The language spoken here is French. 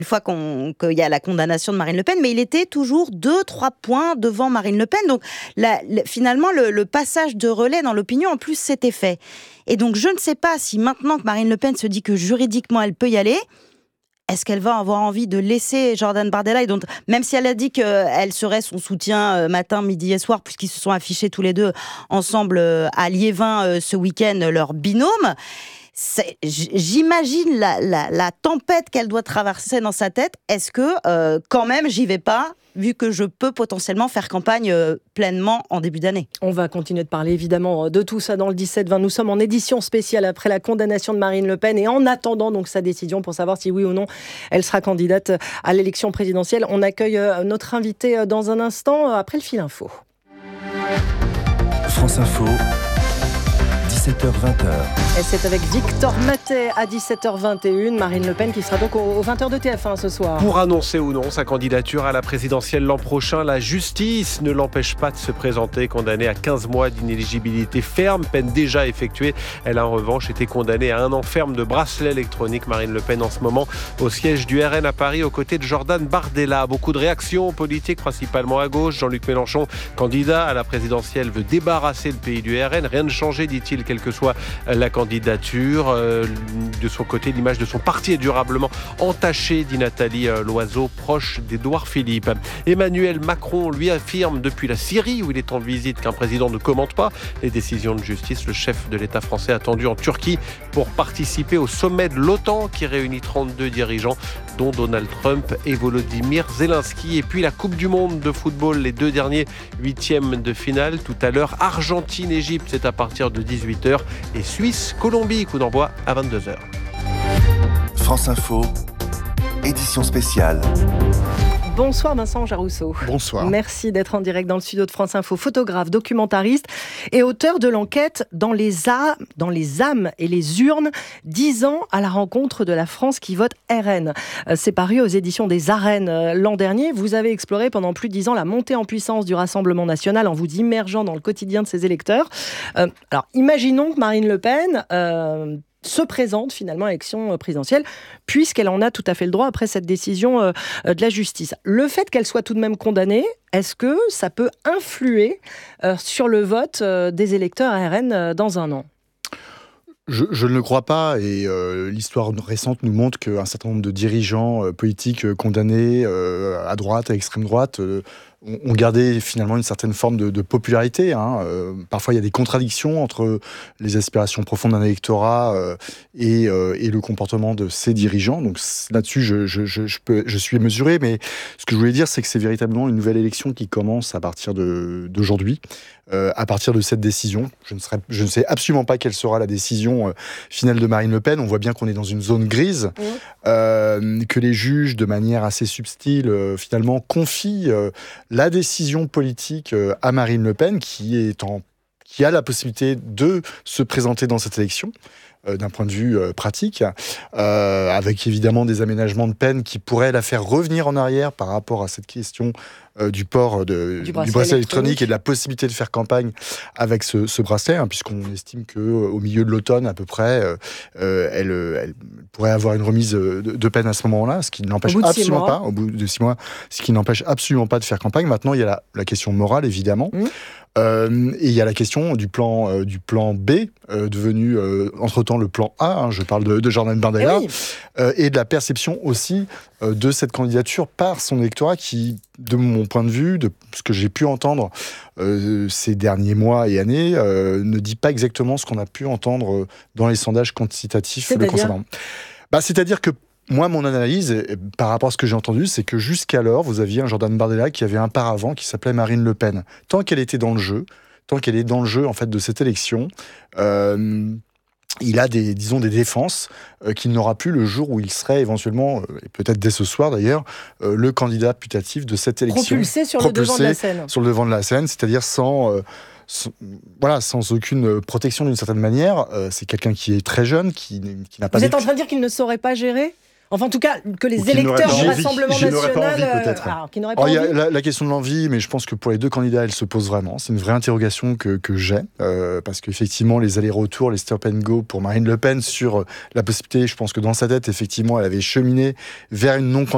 une fois qu'il y a la condamnation de Marine Le Pen, mais il était toujours 2-3 points devant Marine Le Pen. Donc finalement, le passage de relais dans l'opinion, en plus, s'était fait. Et donc, je ne sais pas si maintenant que Marine Le Pen se dit que juridiquement, elle peut y aller, est-ce qu'elle va avoir envie de laisser Jordan Bardella, et donc, même si elle a dit qu'elle serait son soutien matin, midi et soir, puisqu'ils se sont affichés tous les deux ensemble à Liévin ce week-end, leur binôme. J'imagine la tempête qu'elle doit traverser dans sa tête. Est-ce que, quand même, j'y vais pas, vu que je peux potentiellement faire campagne pleinement en début d'année? On va continuer de parler évidemment de tout ça dans le 17-20. Nous sommes en édition spéciale après la condamnation de Marine Le Pen et en attendant donc sa décision pour savoir si oui ou non elle sera candidate à l'élection présidentielle. On accueille notre invité dans un instant après le fil info. France Info. 17h-20h. Et c'est avec Victor Matet à 17h21. Marine Le Pen qui sera donc aux 20h de TF1 ce soir. Pour annoncer ou non sa candidature à la présidentielle l'an prochain, la justice ne l'empêche pas de se présenter. Condamnée à 15 mois d'inéligibilité ferme, peine déjà effectuée. Elle a en revanche été condamnée à 1 an ferme de bracelet électronique. Marine Le Pen en ce moment au siège du RN à Paris aux côtés de Jordan Bardella. Beaucoup de réactions politiques, principalement à gauche. Jean-Luc Mélenchon, candidat à la présidentielle, veut débarrasser le pays du RN. Rien ne change, dit-il, quelle que soit la candidature. De son côté, l'image de son parti est durablement entachée, dit Nathalie Loiseau, proche d'Édouard Philippe. Emmanuel Macron lui affirme depuis la Syrie, où il est en visite, qu'un président ne commente pas les décisions de justice. Le chef de l'État français attendu en Turquie pour participer au sommet de l'OTAN qui réunit 32 dirigeants, dont Donald Trump et Volodymyr Zelensky. Et puis la Coupe du Monde de football, les 2 derniers 8e de finale. Tout à l'heure, Argentine-Égypte, c'est à partir de 18h. Et Suisse-Colombie, coup d'envoi à 22h. France Info, édition spéciale. Bonsoir Vincent Jarousseau. Bonsoir. Merci d'être en direct dans le studio de France Info, photographe, documentariste et auteur de l'enquête dans les âmes et les urnes, 10 ans à la rencontre de la France qui vote RN. C'est paru aux éditions des Arènes l'an dernier. Vous avez exploré pendant plus de 10 ans la montée en puissance du Rassemblement national en vous immergeant dans le quotidien de ses électeurs. Alors imaginons que Marine Le Pen se présente finalement à l'élection présidentielle, puisqu'elle en a tout à fait le droit après cette décision de la justice. Le fait qu'elle soit tout de même condamnée, est-ce que ça peut influer sur le vote des électeurs RN dans un an ? Je ne le crois pas, et l'histoire récente nous montre qu'un certain nombre de dirigeants politiques condamnés à droite, à extrême droite, ont gardé finalement une certaine forme de popularité. Parfois, il y a des contradictions entre les aspirations profondes d'un électorat et le comportement de ces dirigeants. Donc là-dessus, je suis mesuré, mais ce que je voulais dire, c'est que c'est véritablement une nouvelle élection qui commence à partir d'aujourd'hui. À partir de cette décision. Je ne sais absolument pas quelle sera la décision finale de Marine Le Pen. On voit bien qu'on est dans une zone grise, que les juges, de manière assez subtile, finalement, confient la décision politique à Marine Le Pen, qui a la possibilité de se présenter dans cette élection. D'un point de vue pratique, avec évidemment des aménagements de peine qui pourraient la faire revenir en arrière par rapport à cette question du port du bracelet électronique et de la possibilité de faire campagne avec ce bracelet, puisqu'on estime qu'au milieu de l'automne à peu près, elle pourrait avoir une remise de peine à ce moment-là, ce qui n'empêche absolument pas, au bout de 6 mois, ce qui n'empêche absolument pas de faire campagne. Maintenant, il y a la question morale, évidemment. Et il y a la question du plan B, devenu entre-temps le plan A, je parle de Jordan Bardella, et de la perception aussi de cette candidature par son électorat qui, de mon point de vue, de ce que j'ai pu entendre ces derniers mois et années, ne dit pas exactement ce qu'on a pu entendre dans les sondages quantitatifs le concernant. C'est-à-dire que moi, mon analyse, par rapport à ce que j'ai entendu, c'est que jusqu'alors, vous aviez un Jordan Bardella qui avait un paravent qui s'appelait Marine Le Pen. Tant qu'elle était dans le jeu, en fait, de cette élection, il a des défenses qu'il n'aura plus le jour où il serait éventuellement, et peut-être dès ce soir d'ailleurs, le candidat putatif de cette élection. Propulsé sur le devant de la scène. Sur le devant de la scène, c'est-à-dire sans aucune protection d'une certaine manière. C'est quelqu'un qui est très jeune, qui n'a pas... Vous êtes en train de dire qu'il ne saurait pas gérer ? Enfin, en tout cas, que les électeurs du Rassemblement national... qui n'auraient pas envie. Il y a la question de l'envie, mais je pense que pour les 2 candidats, elle se pose vraiment. C'est une vraie interrogation que j'ai, parce qu'effectivement, les allers-retours, les stop and go pour Marine Le Pen sur la possibilité, je pense que dans sa tête, effectivement, elle avait cheminé vers une non-candidature